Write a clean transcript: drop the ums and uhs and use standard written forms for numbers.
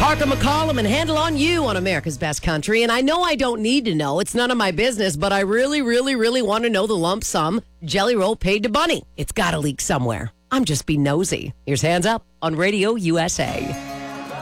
Parker McCollum and Handle on You on America's Best Country. And I know I don't need to know. It's none of my business, but I really, really, really want to know the lump sum Jelly Roll paid to Bunny. It's got to leak somewhere. I'm just being nosy. Here's Hands Up on Radio USA.